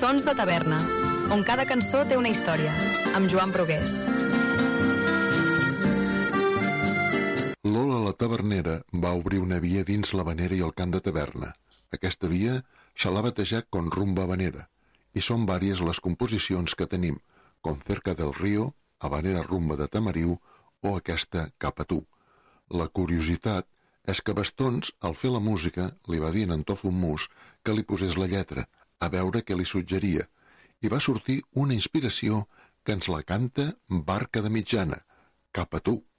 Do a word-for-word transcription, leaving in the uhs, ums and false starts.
Sons de taverna, on cada cançó té una història, amb Joan Brugués. Lola la tavernera va obrir una via dins l'havanera i el cant de taverna. Aquesta via se l'ha batejat con rumba habanera, i són vàries les composicions que tenim, com Cerca del Río, Habanera Rumba de Tamariu o aquesta Cap a tu. La curiositat és que Bastons, al fer la música, li va dir a en Tofu Mus que li posés la lletra, a veure què li suggeria, i va sortir una inspiració que ens la canta Barca de Mitjana, Cap a tu.